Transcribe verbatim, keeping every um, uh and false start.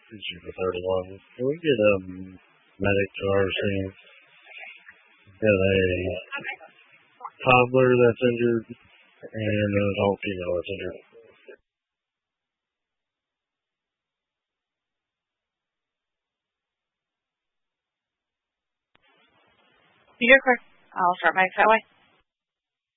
Issue for thirty-one. Can we get a medic to our scene? Got a toddler that's injured and an adult female that's injured. You're correct. I'll start my that way.